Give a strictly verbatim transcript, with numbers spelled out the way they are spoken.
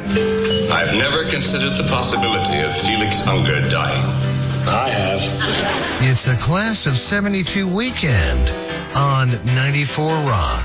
I've never considered the possibility of Felix Unger dying. I have. It's a Class of seventy-two weekend on ninety-four Rock.